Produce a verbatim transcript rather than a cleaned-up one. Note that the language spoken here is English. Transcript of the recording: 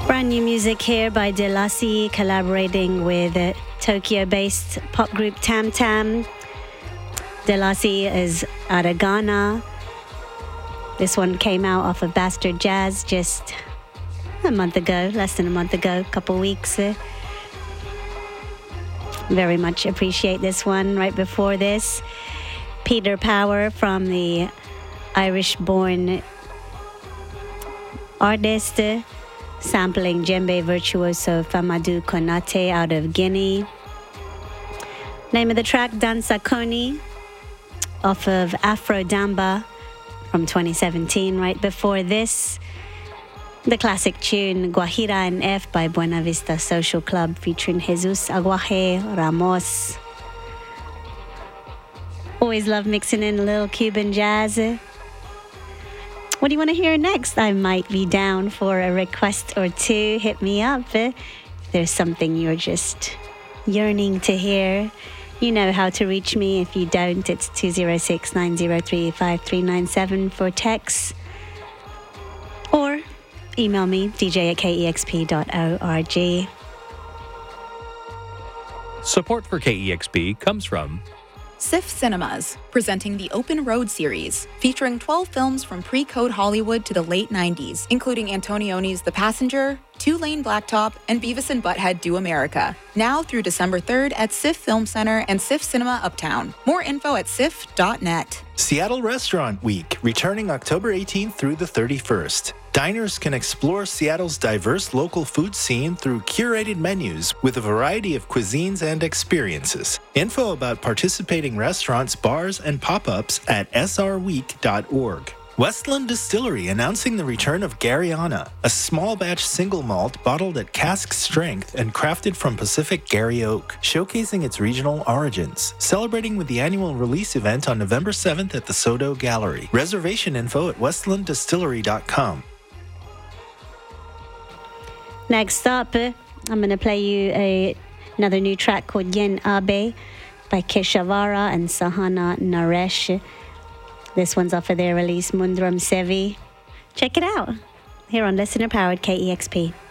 Brand new music here by Delasi, collaborating with uh, Tokyo-based pop group Tam Tam. Delasi is out of Ghana. This one came out off of Bastard Jazz just a month ago, less than a month ago, a couple weeks. Uh, very much appreciate this one. Right before this, Peter Power from the Irish-born artist, uh, sampling djembe virtuoso Famadou Konate out of Guinea. Name of the track, Dansa Koni, off of Afro Damba from twenty seventeen. Right before this, the classic tune Guajira en F by Buena Vista Social Club featuring Jesus Aguaje Ramos. Always love mixing in a little Cuban jazz. What do you want to hear next? I might be down for a request or two. Hit me up. If there's something you're just yearning to hear, you know how to reach me. If you don't, it's two oh six, nine oh three, five three nine seven for text. Or email me, d j at k e x p dot org. Support for K E X P comes from S I F Cinemas, presenting the Open Road series, featuring twelve films from pre-code Hollywood to the late nineties, including Antonioni's The Passenger, Two Lane Blacktop, and Beavis and Butthead Do America. Now through December third at S I F Film Center and S I F Cinema Uptown. More info at S I F dot net. Seattle Restaurant Week, returning October eighteenth through the thirty-first. Diners can explore Seattle's diverse local food scene through curated menus with a variety of cuisines and experiences. Info about participating restaurants, bars, and pop-ups at s r week dot org. Westland Distillery announcing the return of Garyana, a small batch single malt bottled at cask strength and crafted from Pacific Gary Oak, showcasing its regional origins. Celebrating with the annual release event on November seventh at the Soto Gallery. Reservation info at westland distillery dot com. Next up, uh, I'm going to play you a, another new track called Yen Abe by Keshavara and Sahana Naresh. This one's off of their release, Mundram Sevi. Check it out here on Listener Powered K E X P.